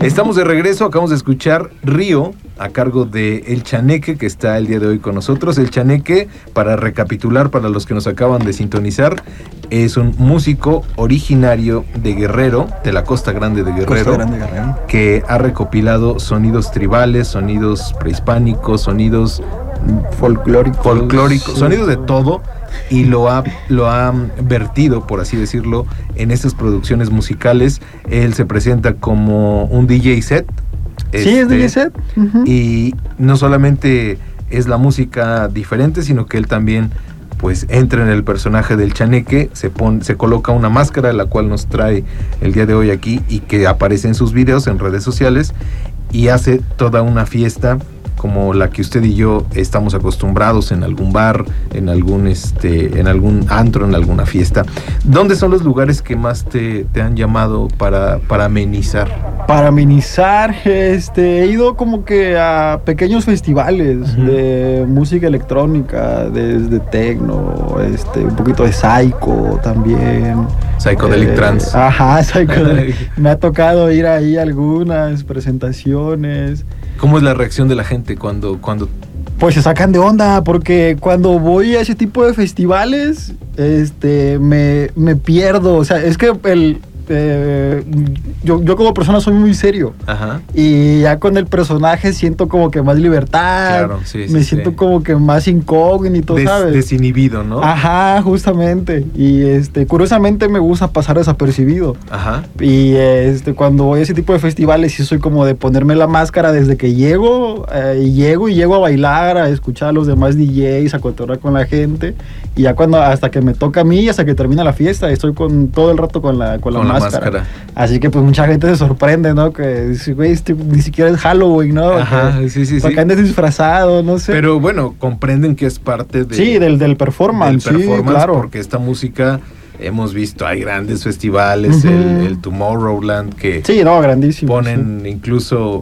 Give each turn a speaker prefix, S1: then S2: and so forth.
S1: Estamos de regreso, acabamos de escuchar Río a cargo de El Chaneque, que está el día de hoy con nosotros. El Chaneque, para recapitular para los que nos acaban de sintonizar, es un músico originario de Guerrero, de la Costa Grande de Guerrero, que ha recopilado sonidos tribales, sonidos prehispánicos, sonidos folclóricos, sonidos de todo, y lo ha vertido, por así decirlo, en estas producciones musicales. Él se presenta como un DJ set.
S2: Sí, es DJ set. Uh-huh.
S1: Y no solamente es la música diferente, sino que él también pues entra en el personaje del Chaneque, se coloca una máscara, la cual nos trae el día de hoy aquí y que aparece en sus videos en redes sociales, y hace toda una fiesta como la que usted y yo estamos acostumbrados en algún bar, en algún antro, en alguna fiesta. ¿Dónde son los lugares que más te han llamado para amenizar?
S2: Para amenizar, he ido como que a pequeños festivales de música electrónica, desde techno, un poquito de psycho también.
S1: Psychedelic trance.
S2: Ajá, psychedelic. Me ha tocado ir ahí a algunas presentaciones.
S1: ¿Cómo es la reacción de la gente cuando...?
S2: Pues se sacan de onda, porque cuando voy a ese tipo de festivales, me pierdo. O sea, es que yo como persona soy muy serio.
S1: Ajá.
S2: Y ya con el personaje siento como que más libertad.
S1: Claro, sí,
S2: me siento como que más incógnito, ¿sabes?
S1: Desinhibido, ¿no?
S2: Ajá, justamente. Y curiosamente me gusta pasar desapercibido.
S1: Ajá.
S2: Y cuando voy a ese tipo de festivales sí soy como de ponerme la máscara desde que llego, llego a bailar, a escuchar a los demás DJs, a cotorrear con la gente. Y ya hasta que me toca a mí, hasta que termina la fiesta, estoy todo el rato con la máscara. Así que pues mucha gente se sorprende, ¿no? Que dice, güey, ni siquiera es Halloween, ¿no?
S1: Ajá, sí.
S2: Para que andes disfrazado, no sé.
S1: Pero bueno, comprenden que es parte de...
S2: Sí, del performance.
S1: Del performance,
S2: claro.
S1: Porque esta música, hemos visto, hay grandes festivales, el Tomorrowland, que...
S2: Sí, no, grandísimo.
S1: Ponen incluso